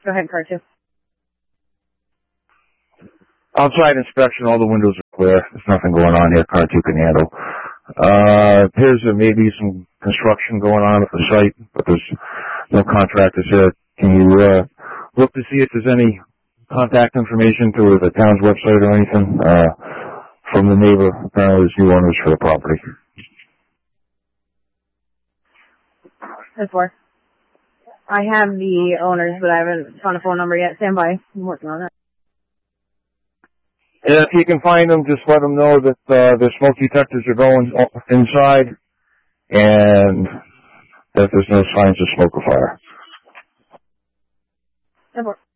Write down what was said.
Go ahead, car 2. Outside inspection, all the windows are clear. There's nothing going on here. Car 2 can handle. Appears there may be some construction going on at the site, but there's no contractors here. Can you look to see if there's any contact information through the town's website or anything from the neighbor? Apparently there's new owners for the property. That's 4. I have the owners, but I haven't found a phone number yet. Stand by. I'm working on it. And if you can find them, just let them know that the smoke detectors are going inside and that there's no signs of smoke or fire. Stand by.